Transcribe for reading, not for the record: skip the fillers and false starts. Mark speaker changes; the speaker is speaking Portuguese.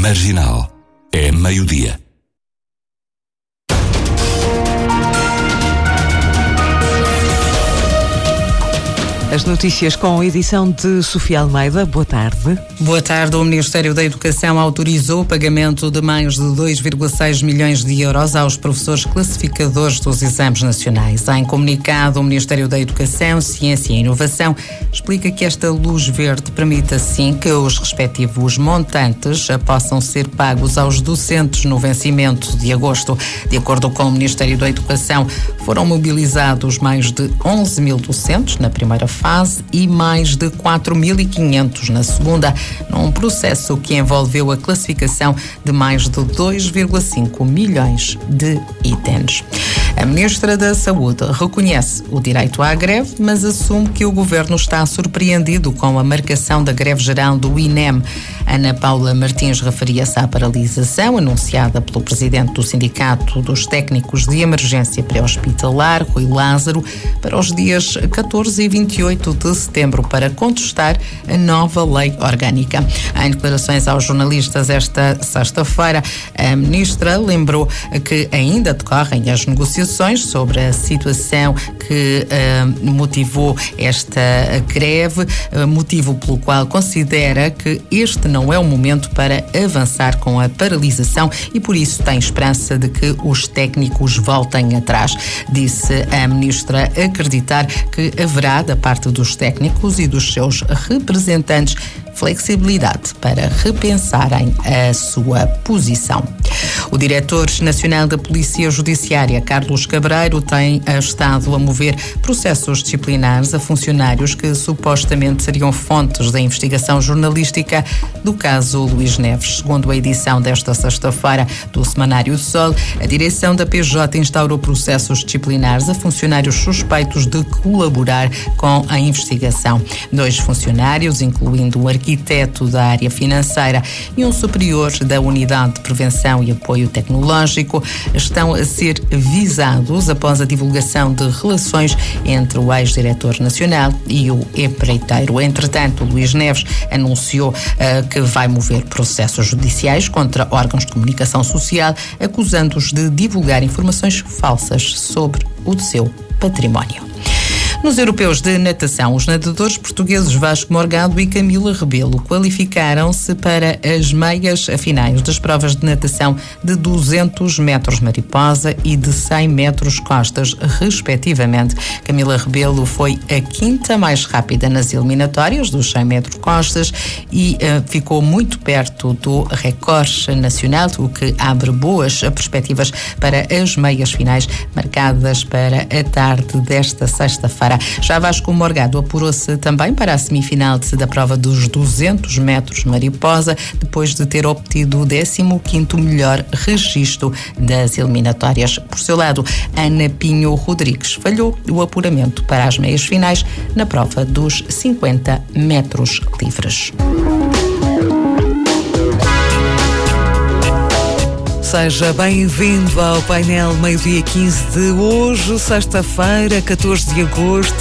Speaker 1: Marginal. É meio-dia.
Speaker 2: As notícias com a edição de Sofia Almeida. Boa tarde.
Speaker 3: Boa tarde. O Ministério da Educação autorizou o pagamento de mais de 2,6 milhões de euros aos professores classificadores dos exames nacionais. Em comunicado, o Ministério da Educação, Ciência e Inovação explica que esta luz verde permite assim que os respectivos montantes possam ser pagos aos docentes no vencimento de agosto. De acordo com o Ministério da Educação, foram mobilizados mais de 11 mil docentes na primeira fase e mais de 4.500 na segunda, num processo que envolveu a classificação de mais de 2,5 milhões de itens. A Ministra da Saúde reconhece o direito à greve, mas assume que o Governo está surpreendido com a marcação da greve geral do INEM. Ana Paula Martins referia-se à paralisação anunciada pelo presidente do Sindicato dos Técnicos de Emergência Pré-Hospitalar, Rui Lázaro, para os dias 14 e 28 de setembro para contestar a nova lei orgânica. Em declarações aos jornalistas esta sexta-feira, a Ministra lembrou que ainda decorrem as negociações sobre a situação que motivou esta greve, motivo pelo qual considera que este não é o momento para avançar com a paralisação e por isso tem esperança de que os técnicos voltem atrás. Disse a Ministra acreditar que haverá da parte dos técnicos e dos seus representantes flexibilidade para repensarem a sua posição. O diretor nacional da Polícia Judiciária, Carlos Cabreiro, tem estado a mover processos disciplinares a funcionários que supostamente seriam fontes da investigação jornalística do caso Luís Neves. Segundo a edição desta sexta-feira do Semanário do Sol, a direção da PJ instaurou processos disciplinares a funcionários suspeitos de colaborar com a investigação. 2 funcionários, incluindo um arquiteto da área financeira e um superior da Unidade de Prevenção e Apoio Tecnológico, estão a ser visados após a divulgação de relações entre o ex-diretor nacional e o empreiteiro. Entretanto, Luís Neves anunciou que vai mover processos judiciais contra órgãos de comunicação social, acusando-os de divulgar informações falsas sobre o seu património. Nos europeus de natação, os nadadores portugueses Vasco Morgado e Camila Rebelo qualificaram-se para as meias finais das provas de natação de 200 metros mariposa e de 100 metros costas, respectivamente. Camila Rebelo foi a 5ª mais rápida nas eliminatórias dos 100 metros costas e ficou muito perto do recorde nacional, o que abre boas perspectivas para as meias finais marcadas para a tarde desta sexta-feira. Já Vasco Morgado apurou-se também para a semifinal da prova dos 200 metros mariposa, depois de ter obtido o 15º melhor registro das eliminatórias. Por seu lado, Ana Pinho Rodrigues falhou o apuramento para as meias finais na prova dos 50 metros livres.
Speaker 2: Seja bem-vindo ao painel meio-dia 15 de hoje, sexta-feira, 14 de agosto.